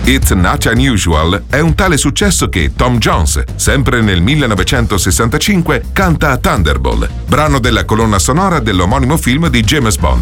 It's Not Unusual è un tale successo che Tom Jones, sempre nel 1965, canta Thunderball, brano della colonna sonora dell'omonimo film di James Bond.